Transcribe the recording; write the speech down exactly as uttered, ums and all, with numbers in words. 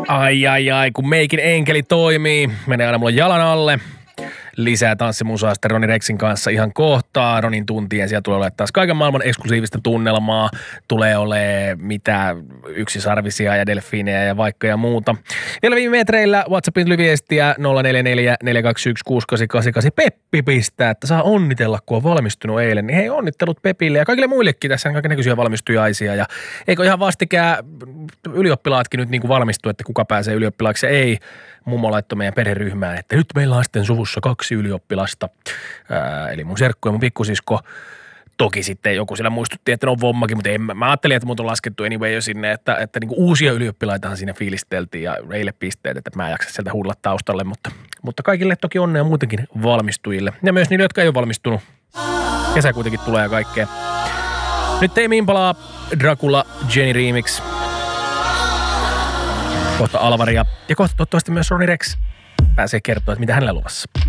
Ai ai ai, kun meikin enkeli toimii, menee aina mulla jalan alle. Lisää tanssimusaa sitten Ronny Rexin kanssa ihan kohtaa. Ronin tuntien siellä tulee olemaan taas kaiken maailman eksklusiivista tunnelmaa. Tulee olemaan mitä yksisarvisia ja delfiinejä ja vaikka ja muuta. Vielä viime metreillä WhatsAppin tuli viestiä nolla neljä neljä neljä kaksi yksi kuusi kahdeksan kahdeksan kahdeksan. Peppi pistää, että saa onnitella, kun on valmistunut eilen. Niin hei, onnittelut Pepille ja kaikille muillekin. Tässä on kaikennäköisiä valmistujaisia. Ja eikö ihan vastikään ylioppilaatkin nyt niin kuin valmistu, että kuka pääsee ylioppilaaksi ja ei. Mummo laittoi meidän perheryhmään, että nyt meillä on sitten suvussa kaksi ylioppilasta. Ää, eli mun serkku ja mun pikkusisko. Toki sitten joku siellä muistutti, että ne on vommakin, mutta en, mä ajattelin, että mut on laskettu anyway jo sinne, että, että niinku uusia ylioppilaitahan siinä fiilisteltiin ja reille pisteet, että mä en jaksa sieltä huudella taustalle, mutta, mutta kaikille toki onnea muutenkin valmistujille. Ja myös niille, jotka ei ole valmistunut. Kesä kuitenkin tulee ja kaikkea. Nyt Tame Impalaa, Dracula, Jenny Remix. Kohta Alvaria ja kohta toivottavasti myös Ronny Rex pääsee kertoa, että mitä hänellä luvassa.